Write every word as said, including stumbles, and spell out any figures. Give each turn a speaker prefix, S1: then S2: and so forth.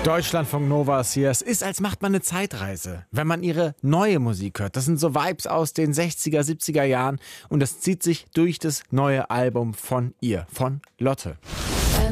S1: Deutschlandfunk Nova ist hier. Es ist, als macht man eine Zeitreise, wenn man ihre neue Musik hört. Das sind so Vibes aus den sechziger, siebziger Jahren und das zieht sich durch das neue Album von ihr, von Lotte.